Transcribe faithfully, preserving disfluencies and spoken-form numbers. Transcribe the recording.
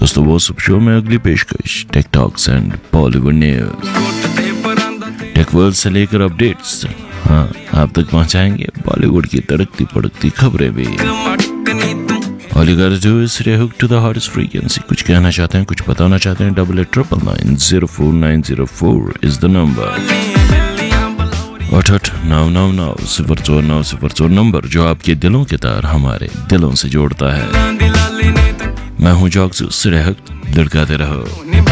दोस्तों वो सब शो में अगली पेशकश tech talks and Bollywood news, tech world से लेकर अपडेट्स, हाँ आप तक पहुंचाएंगे बॉलीवुड की तड़कती पड़कती खबरें भी। All you gotta do is stay hooked to the hottest frequency. कुछ कहना चाहते हैं, कुछ बताना चाहते हैं, double eight triple nine zero four nine zero four is the number. अठ अठ नौ नौ नौ सिफर चौर नौ सिफर चौर नंबर जो आपके दिलों के तार हमारे दिलों से जोड़ता है। मैं हूँ जॉक्स, सिरे हक लड़काते रहो।